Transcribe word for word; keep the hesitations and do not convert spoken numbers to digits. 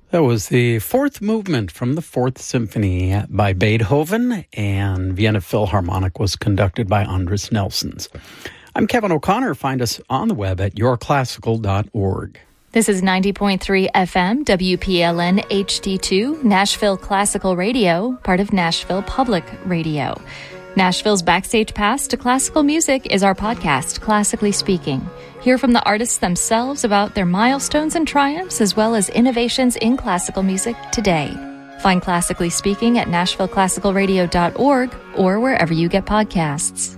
That was the fourth movement from the Fourth Symphony by Beethoven, and Vienna Philharmonic was conducted by Andris Nelsons. I'm Kevin O'Connor. Find us on the web at your classical dot org. This is ninety point three F M, W P L N H D two, Nashville Classical Radio, part of Nashville Public Radio. Nashville's Backstage Pass to Classical Music is our podcast, Classically Speaking. Hear from the artists themselves about their milestones and triumphs, as well as innovations in classical music today. Find Classically Speaking at nashville classical radio dot org or wherever you get podcasts.